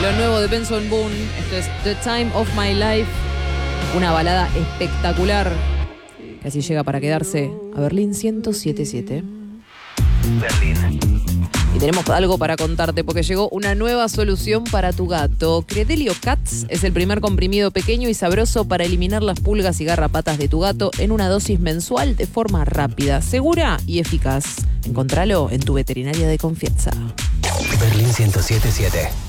Lo nuevo de Benson Boone. Esto es The Time of My Life. Una balada espectacular que así llega para quedarse a Berlín 107.7. Berlín. Y tenemos algo para contarte porque llegó una nueva solución para tu gato. Credelio Cats es el primer comprimido pequeño y sabroso para eliminar las pulgas y garrapatas de tu gato en una dosis mensual de forma rápida, segura y eficaz. Encontralo en tu veterinaria de confianza. Berlín 107.7.